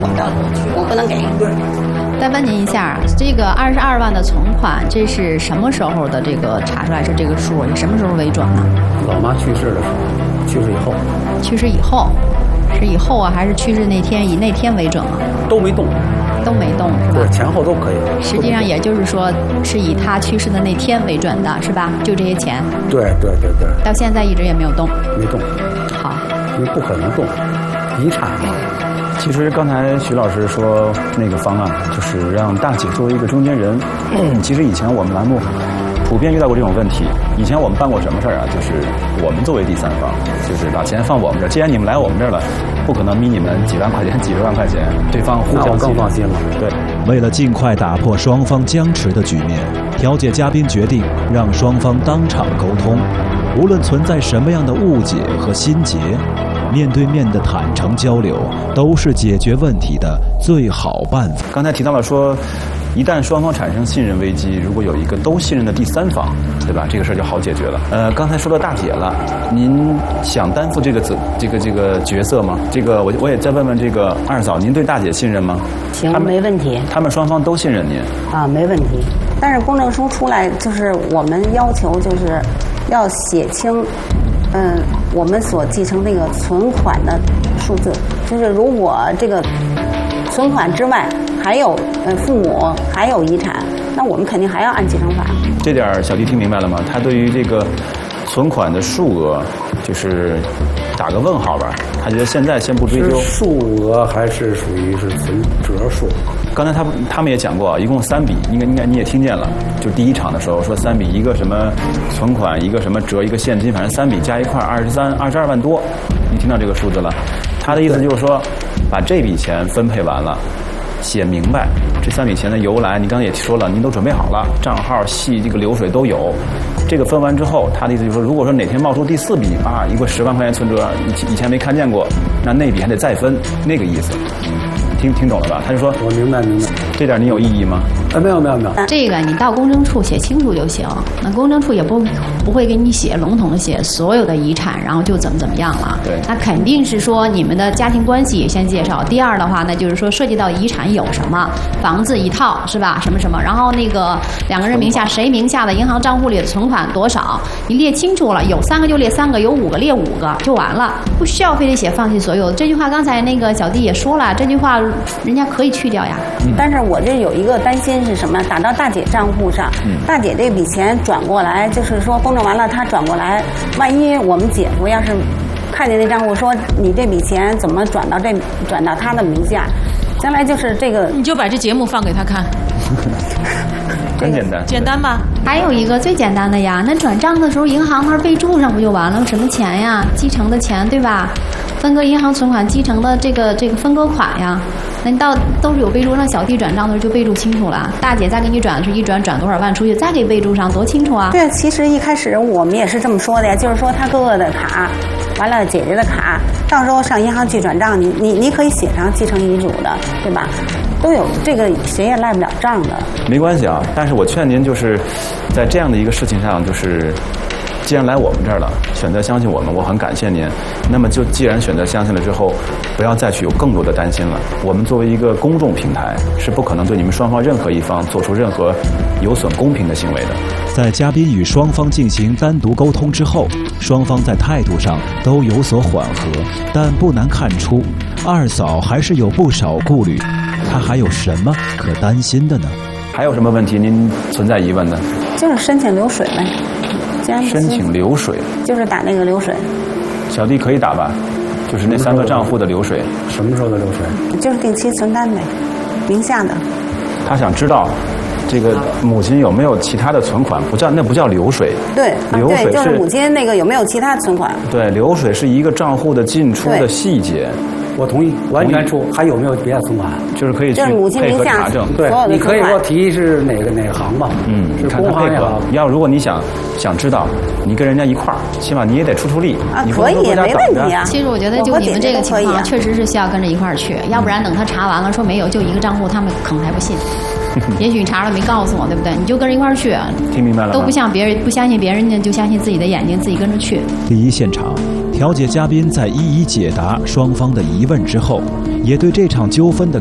我不能给。 再问您一下，这个22万的存款，这是什么时候的这个查出来是这个数？以什么时候为准呢？ 老妈去世的时候，去世以后。 去世以后，是以后啊，还是去世那天以那天为准啊？ 都没动。 都没动是吧？ 对，前后都可以。 实际上也就是说，是以他去世的那天为准的，是吧？就这些钱。 对。 到现在一直也没有动。 没动。 好。 你不可能动，遗产嘛。 其实刚才徐老师说那个方案，就是让大姐作为一个中间人。其实以前我们栏目普遍遇到过这种问题。以前我们办过什么事儿啊？就是我们作为第三方，就是把钱放我们这儿。既然你们来我们这儿了，不可能逼你们几万块钱、几十万块钱，对方互相更放心了。 对， 为了尽快打破双方僵持的局面，调解嘉宾决定让双方当场沟通，无论存在什么样的误解和心结，面对面的坦诚交流都是解决问题的最好办法。 刚才提到了说，一旦双方产生信任危机，如果有一个都信任的第三方，对吧？这个事儿就好解决了。刚才说到大姐了，您想担负这个角色吗？这个我也再问问这个二嫂，您对大姐信任吗？ 行，没问题。 他们双方都信任您啊，没问题。但是公证书出来，就是我们要求就是要写清，我们所继承那个存款的数字，就是如果这个存款之外还有父母还有遗产，那我们肯定还要按继承法。 这点小弟听明白了吗？他对于这个存款的数额，就是打个问号吧。他觉得现在先不追究。 数额还是属于是存折数。 刚才他们也讲过，一共3笔，应该你也听见了。就第一场的时候说3笔，一个什么存款，一个什么折，一个现金，反正3笔加一块22万多。你听到这个数字了？他的意思就是说，把这笔钱分配完了，写明白这3笔钱的由来。你刚才也说了，您都准备好了，账号、系这个流水都有。这个分完之后，他的意思就是说，如果说哪天冒出第4笔啊，一个10万块钱存折，以前没看见过，那笔还得再分，那个意思。听懂了吧？他就说， 我明白。 这点你有异议吗？ 没有。 这个你到公证处写清楚就行。那公证处也不会给你写笼统的写所有的遗产，然后就怎么样了。 对。 那肯定是说你们的家庭关系先介绍。第二的话，那就是说涉及到遗产有什么，房子一套是吧？什么，然后那个2个人名下谁名下的银行账户里的存款多少，你列清楚了，有3个就列3个，有5个列5个就完了，不需要非得写放弃所有。这句话刚才那个小弟也说了，这句话人家可以去掉呀。 但是我这有一个担心是什么？打到大姐账户上，大姐这笔钱转过来，就是说公证完了，她转过来，万一我们姐夫要是看见那账户说你这笔钱怎么转到他的名下，将来就是这个， 你就把这节目放给他看。 很简单， 简单吧？ 还有一个最简单的呀，那转账的时候银行那儿备注上不就完了？什么钱呀？继承的钱对吧？分割银行存款继承的这个分割款呀，那你都是有备注，让小弟转账的时候就备注清楚了。大姐再给你转的是一转多少万出去，再给备注上，多清楚啊！ 对，其实一开始我们也是这么说的呀，就是说他哥哥的卡，完了姐姐的卡，到时候上银行去转账，你可以写上继承遗嘱的，对吧？都有这个，谁也赖不了账的。 没关系啊，但是我劝您就是在这样的一个事情上，就是既然来我们这儿了，选择相信我们，我很感谢您。那么就既然选择相信了之后，不要再去有更多的担心了。我们作为一个公众平台，是不可能对你们双方任何一方做出任何有损公平的行为的。 在嘉宾与双方进行单独沟通之后，双方在态度上都有所缓和，但不难看出，二嫂还是有不少顾虑。她还有什么可担心的呢？ 还有什么问题您存在疑问的？ 就是申请流水呗。 申请流水就是打那个流水， 小弟可以打吧？就是那3个账户的流水。 什么时候的流水？ 就是定期存单呗，名下的。 他想知道这个母亲有没有其他的存款，那不叫流水。 对， 流水对，就是母亲那个有没有其他存款。 对，流水是一个账户的进出的细节。 我同意，完全出。还有没有别的存款？ 就是可以去配合查证。 对，你可以给我提是哪个行吧？是工行也好。 如果你想知道，你跟人家一块儿，起码你也得出力。 啊，可以，没问题啊。 其实我觉得就你们这个情况，确实是需要跟着一块儿去，要不然等他查完了说没有，就一个账户，他们可能还不信。也许你查了没告诉我，对不对？你就跟着一块儿去。 听明白了吗？ 都不相信别人家，就相信自己的眼睛，自己跟着去。 第一现场，调解嘉宾在一一解答双方的疑问之后， 也对这场纠纷的